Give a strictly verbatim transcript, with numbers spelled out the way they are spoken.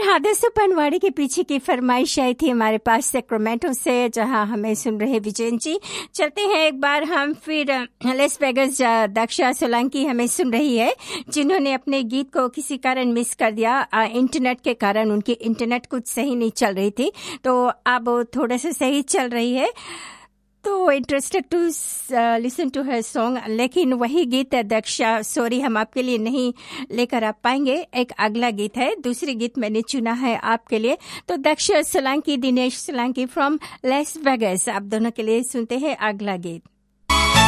हाँ, दोस्तों पनवाड़ी के पीछे की फरमाइश आई थी हमारे पास सेक्रामेंटो से, जहाँ हमें सुन रहे विजयन जी। चलते हैं एक बार हम फिर लेस वेगस। दक्षा सोलंकी हमें सुन रही है, जिन्होंने अपने गीत को किसी कारण मिस कर दिया। इंटरनेट के कारण उनकी इंटरनेट कुछ सही नहीं चल रही थी, तो अब थोड़ा सा सही चल रही है। तो interested to listen to her song, लेकिन वही गीत दक्षा सॉरी हम आपके लिए नहीं लेकर आ पाएंगे। एक अगला गीत है, दूसरी गीत मैंने चुना है आपके लिए। तो Daksha Solanki, Dinesh Solanki from less vagus, आप दोनों के लिए सुनते हैं अगला गीत।